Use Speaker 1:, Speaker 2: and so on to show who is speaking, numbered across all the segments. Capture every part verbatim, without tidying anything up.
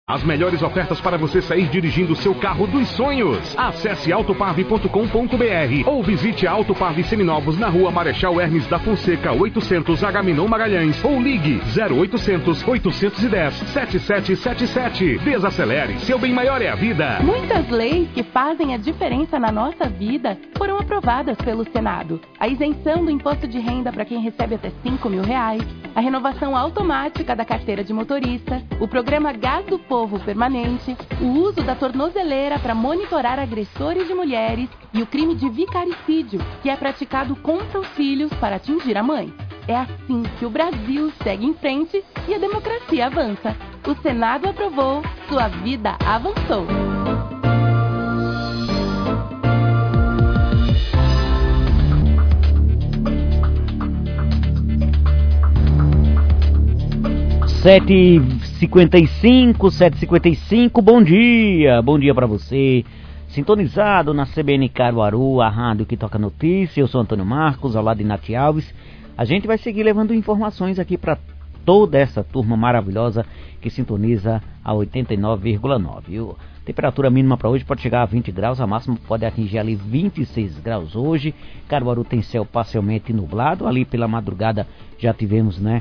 Speaker 1: As melhores ofertas para você sair dirigindo o seu carro dos sonhos. Acesse autoparv ponto com ponto br ou visite a Autoparv Seminovos na rua Marechal Hermes da Fonseca, oitocentos Agamenon Magalhães, ou ligue zero oitocentos, oitocentos e dez, setenta e sete setenta e sete. Desacelere, seu bem maior é a vida.
Speaker 2: Muitas leis que fazem a diferença na nossa vida foram aprovadas pelo Senado. A isenção do imposto de renda para quem recebe até cinco mil reais, a renovação automática da carteira de motorista, o programa Gás do Povo permanente, o uso da tornozeleira para monitorar agressores de mulheres e o crime de vicaricídio, que é praticado contra os filhos para atingir a mãe. É assim que o Brasil segue em frente e a democracia avança. O Senado aprovou, sua vida avançou.
Speaker 3: sete e cinquenta e cinco, sete e cinquenta e cinco, bom dia, bom dia para você, sintonizado na C B N Caruaru, a rádio que toca notícia. Eu sou Antônio Marcos, ao lado de Nath Alves. A gente vai seguir levando informações aqui para toda essa turma maravilhosa que sintoniza a oitenta e nove vírgula nove. A temperatura mínima para hoje pode chegar a vinte graus, a máxima pode atingir ali vinte e seis graus hoje. Caruaru tem céu parcialmente nublado, ali pela madrugada já tivemos, né,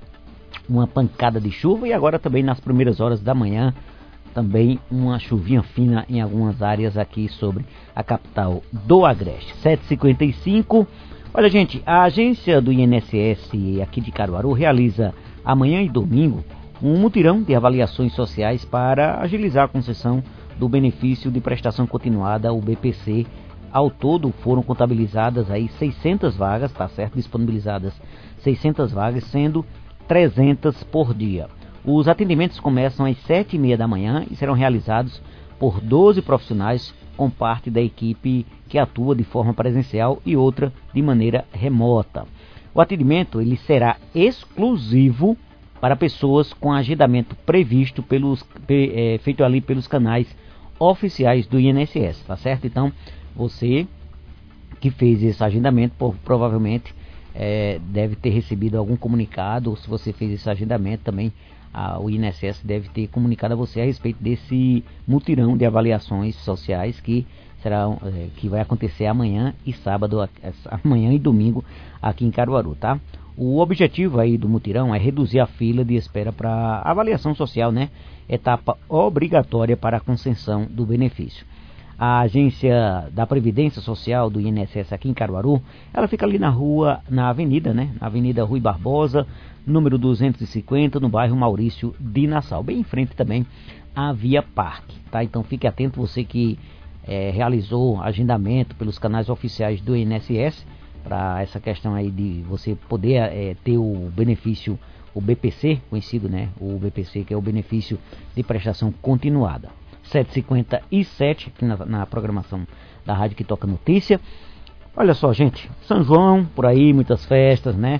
Speaker 3: uma pancada de chuva, e agora também nas primeiras horas da manhã também uma chuvinha fina em algumas áreas aqui sobre a capital do Agreste. sete e cinquenta e cinco. Olha, gente, a agência do I N S S aqui de Caruaru realiza amanhã e domingo um mutirão de avaliações sociais para agilizar a concessão do benefício de prestação continuada, o B P C. Ao todo foram contabilizadas aí seiscentas vagas, tá certo? Disponibilizadas seiscentas vagas, sendo trezentas por dia. Os atendimentos começam às sete e meia da manhã e serão realizados por doze profissionais, com parte da equipe que atua de forma presencial e outra de maneira remota. O atendimento ele será exclusivo para pessoas com agendamento previsto pelos é, feito ali pelos canais oficiais do I N S S, tá certo? Então, você que fez esse agendamento, por, provavelmente É, deve ter recebido algum comunicado, ou se você fez esse agendamento também, a, o I N S S deve ter comunicado a você a respeito desse mutirão de avaliações sociais que será, é, que vai acontecer amanhã e sábado, amanhã e domingo aqui em Caruaru, tá? O objetivo aí do mutirão é reduzir a fila de espera para avaliação social, né? Etapa obrigatória para a concessão do benefício. A agência da Previdência Social do I N S S aqui em Caruaru, ela fica ali na rua, na avenida, né? Na Avenida Rui Barbosa, número duzentos e cinquenta, no bairro Maurício de Nassau, bem em frente também à Via Parque, tá? Então fique atento, você que é, realizou agendamento pelos canais oficiais do I N S S, para essa questão aí de você poder é, ter o benefício, o B P C, conhecido, né? O B P C, que é o benefício de prestação continuada. sete e cinquenta e sete, aqui na, na programação da rádio que toca notícia. Olha só, gente, São João, por aí, muitas festas, né?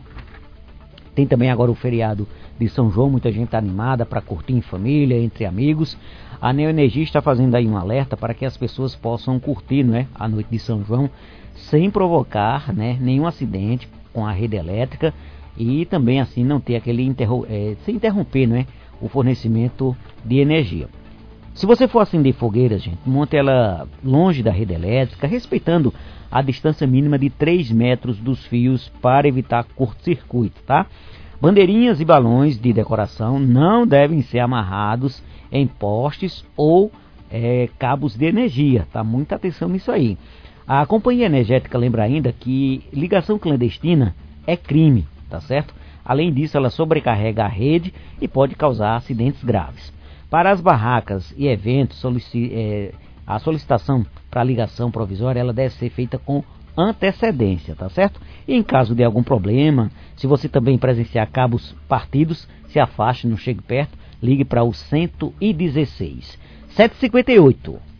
Speaker 3: Tem também agora o feriado de São João, muita gente tá animada para curtir em família, entre amigos. A Neoenergia está fazendo aí um alerta para que as pessoas possam curtir, né, a noite de São João sem provocar, né, nenhum acidente com a rede elétrica e também assim não ter aquele interro é, sem interromper, né, o fornecimento de energia. Se você for acender fogueiras, gente, monte ela longe da rede elétrica, respeitando a distância mínima de três metros dos fios para evitar curto-circuito, tá? Bandeirinhas e balões de decoração não devem ser amarrados em postes ou é, cabos de energia, tá? Muita atenção nisso aí. A companhia energética lembra ainda que ligação clandestina é crime, tá certo? Além disso, ela sobrecarrega a rede e pode causar acidentes graves. Para as barracas e eventos, solici é, a solicitação para ligação provisória ela deve ser feita com antecedência, tá certo? E em caso de algum problema, se você também presenciar cabos partidos, se afaste, não chegue perto, ligue para o cento e dezesseis. sete e cinquenta e oito.